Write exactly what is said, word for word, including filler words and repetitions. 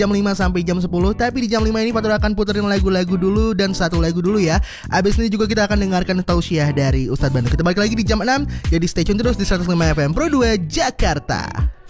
jam lima sampai jam sepuluh. Tapi di jam lima ini Fatur akan puterin lagu-lagu dulu dan satu lagu dulu ya. Abis ini juga kita akan dengarkan tausiah dari Ustadz Bandung. Kita balik lagi di jam enam. Jadi stay tune terus di seratus lima F M Pro dua Jakarta.